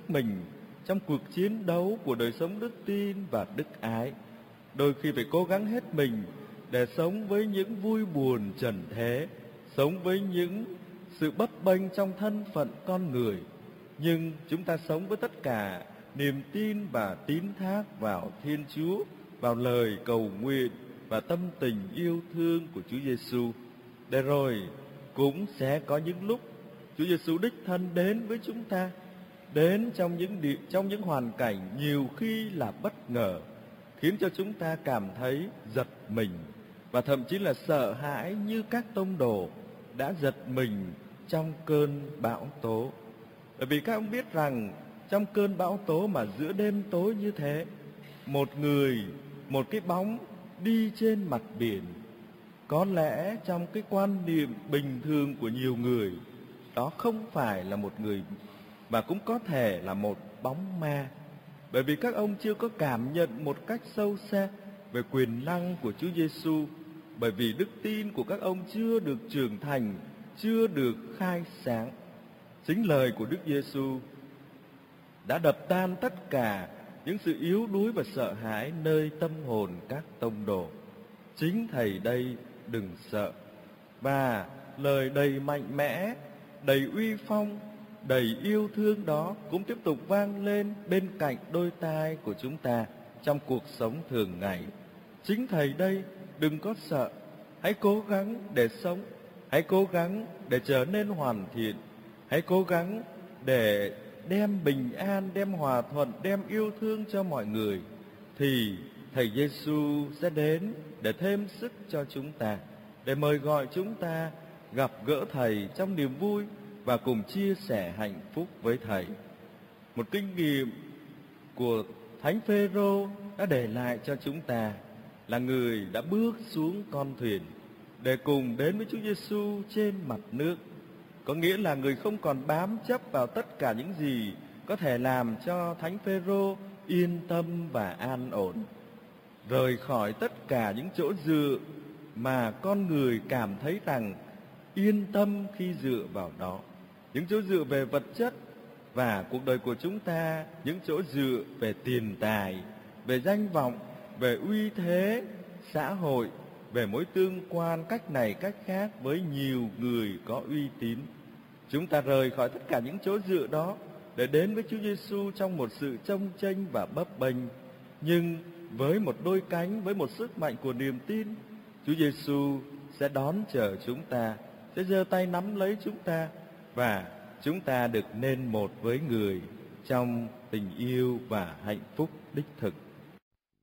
sức mình trong cuộc chiến đấu của đời sống đức tin và đức ái. Đôi khi phải cố gắng hết mình để sống với những vui buồn trần thế, sống với những sự bấp bênh trong thân phận con người. Nhưng chúng ta sống với tất cả niềm tin và tín thác vào Thiên Chúa, vào lời cầu nguyện và tâm tình yêu thương của Chúa Giêsu. Để rồi cũng sẽ có những lúc Chúa Giêsu đích thân đến với chúng ta, đến trong những hoàn cảnh nhiều khi là bất ngờ, khiến cho chúng ta cảm thấy giật mình và thậm chí là sợ hãi, như các tông đồ đã giật mình trong cơn bão tố. Bởi vì các ông biết rằng trong cơn bão tố mà giữa đêm tối như thế, một cái bóng đi trên mặt biển, có lẽ trong cái quan niệm bình thường của nhiều người, đó không phải là một người mà cũng có thể là một bóng ma. Bởi vì các ông chưa có cảm nhận một cách sâu xa về quyền năng của Chúa Giêsu, bởi vì đức tin của các ông chưa được trưởng thành, chưa được khai sáng. Chính lời của Đức Giêsu đã đập tan tất cả những sự yếu đuối và sợ hãi nơi tâm hồn các tông đồ. Chính Thầy đây đừng sợ. Và lời đầy mạnh mẽ, đầy uy phong, đầy yêu thương đó cũng tiếp tục vang lên bên cạnh đôi tai của chúng ta trong cuộc sống thường ngày. Chính Thầy đây đừng có sợ. Hãy cố gắng để sống, hãy cố gắng để trở nên hoàn thiện, hãy cố gắng để đem bình an, đem hòa thuận, đem yêu thương cho mọi người, thì Thầy Giêsu sẽ đến để thêm sức cho chúng ta, để mời gọi chúng ta gặp gỡ Thầy trong niềm vui và cùng chia sẻ hạnh phúc với Thầy. Một kinh nghiệm của Thánh Phêrô đã để lại cho chúng ta là người đã bước xuống con thuyền để cùng đến với Chúa Giêsu trên mặt nước. Có nghĩa là người không còn bám chấp vào tất cả những gì có thể làm cho Thánh Phêrô yên tâm và an ổn, rời khỏi tất cả những chỗ dựa mà con người cảm thấy rằng yên tâm khi dựa vào đó. Những chỗ dựa về vật chất và cuộc đời của chúng ta, những chỗ dựa về tiền tài, về danh vọng, về uy thế xã hội, về mối tương quan cách này cách khác với nhiều người có uy tín. Chúng ta rời khỏi tất cả những chỗ dựa đó để đến với Chúa Giêsu trong một sự chông chênh và bấp bênh, nhưng với một đôi cánh, với một sức mạnh của niềm tin. Chúa Giêsu sẽ đón chờ chúng ta, sẽ giơ tay nắm lấy chúng ta, và chúng ta được nên một với người trong tình yêu và hạnh phúc đích thực.